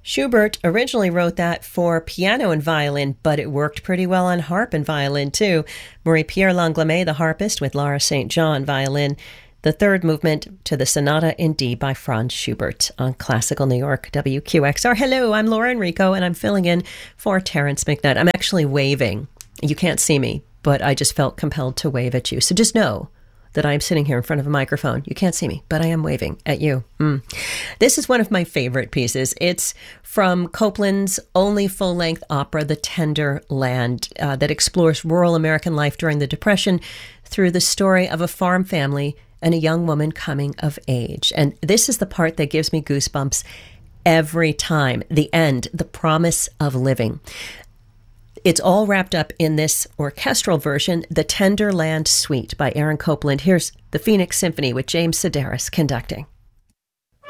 Schubert originally wrote that for piano and violin, but it worked pretty well on harp and violin too. Marie-Pierre Langlamet, the harpist, with Lara St. John, violin. The third movement to the Sonata in D by Franz Schubert on Classical New York, WQXR. Hello, I'm Laura Enrico, and I'm filling in for Terrence McNutt. I'm actually waving. You can't see me, but I just felt compelled to wave at you. So just know that I'm sitting here in front of a microphone. You can't see me, but I am waving at you. This is one of my favorite pieces. It's from Copland's only full-length opera, The Tender Land, that explores rural American life during the Depression through the story of a farm family and a young woman coming of age. And this is the part that gives me goosebumps every time. The end, the promise of living. It's all wrapped up in this orchestral version, The Tender Land Suite by Aaron Copland. Here's the Phoenix Symphony with James Sedaris conducting.